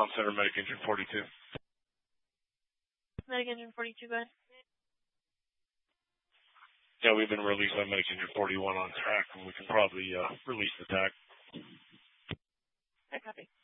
Comm Center, Medic Engine 42. Medic Engine 42, go ahead. Yeah, we've been released by Medic Engine 41 on track, and we can probably release the TAC. I copy.